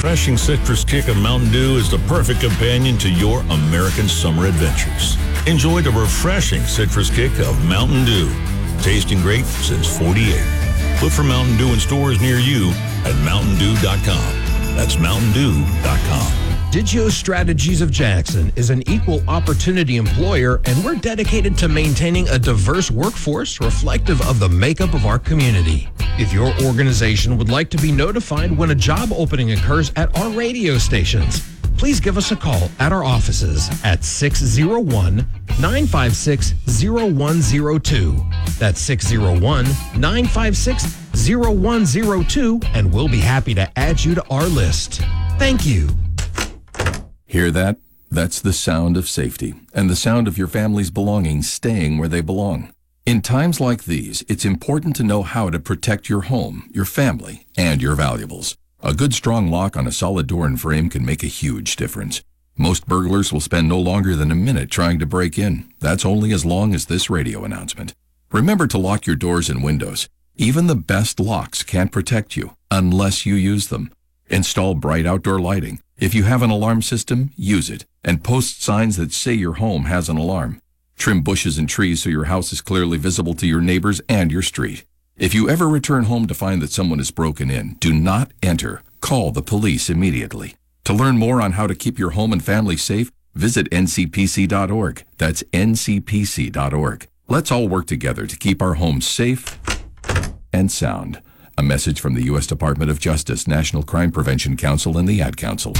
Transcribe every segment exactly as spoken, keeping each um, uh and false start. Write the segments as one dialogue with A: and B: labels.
A: refreshing citrus kick of Mountain Dew is the perfect companion to your American summer adventures. Enjoy the refreshing citrus kick of Mountain Dew. Tasting great since forty-eight. Look for Mountain Dew in stores near you at mountain dew dot com. That's mountain dew dot com.
B: Digio Strategies of Jackson is an equal opportunity employer, and we're dedicated to maintaining a diverse workforce reflective of the makeup of our community. If your organization would like to be notified when a job opening occurs at our radio stations, please give us a call at our offices at six oh one, nine five six, oh one oh two. That's six oh one, nine five six, oh one oh two, and we'll be happy to add you to our list. Thank you.
C: Hear that? That's the sound of safety and the sound of your family's belongings staying where they belong. In times like these, it's important to know how to protect your home, your family, and your valuables. A good strong lock on a solid door and frame can make a huge difference. Most burglars will spend no longer than a minute trying to break in. That's only as long as this radio announcement. Remember to lock your doors and windows. Even the best locks can't protect you unless you use them. Install bright outdoor lighting. If you have an alarm system, use it, and post signs that say your home has an alarm. Trim bushes and trees so your house is clearly visible to your neighbors and your street. If you ever return home to find that someone has broken in, do not enter. Call the police immediately. To learn more on how to keep your home and family safe, visit N C P C dot org. That's N C P C dot org. Let's all work together to keep our homes safe and sound. A message from the U S Department of Justice, National Crime Prevention Council, and the Ad Council.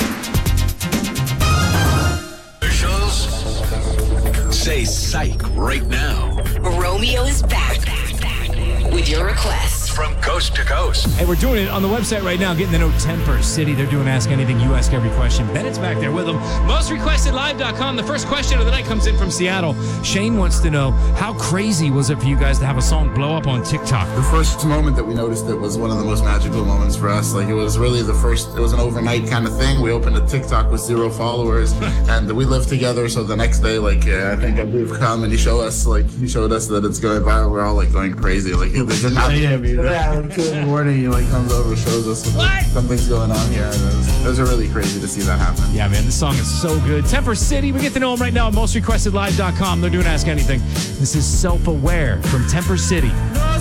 D: Say psych right now.
E: Romeo is back with your requests.
D: From coast to coast.
F: Hey, we're doing it on the website right now, getting to know Temper City. They're doing Ask Anything, You Ask Every Question. Bennett's back there with them. most requested live dot com. The first question of the night comes in from Seattle. Shane wants to know, how crazy was it for you guys to have a song blow up on TikTok?
G: The first moment that we noticed it was one of the most magical moments for us. Like, it was really the first, it was an overnight kind of thing. We opened a TikTok with zero followers, and we lived together. So the next day, like, uh, I think Abu've come and he showed us, like, he showed us that it's going viral. We're all, like, going crazy. Like, it was not, yeah, yeah, yeah, like, two in the morning, he, like, comes over, shows us like, something's going on here. And it was, it was really crazy to see that happen.
F: Yeah, man, this song is so good. Temper City, we get to know them right now at most requested live dot com. They're doing Ask Anything. This is Self-Aware from Temper City.